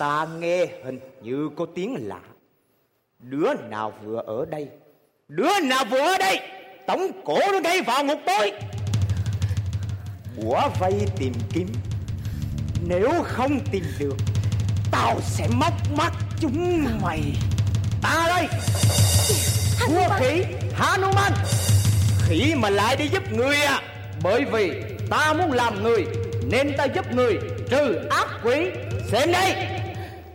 Ta nghe hình như có tiếng lạ. Đứa nào vừa ở đây? Đứa nào vừa ở đây? Tống cổ nó ngay vào ngục tối. Bủa vây tìm kiếm. Nếu không tìm được, tao sẽ móc mắt chúng mày. Ta đây, vua khỉ Hanuman. Khỉ mà lại đi giúp người à? Bởi vì ta muốn làm người nên ta giúp người trừ ác quỷ. Xem đây.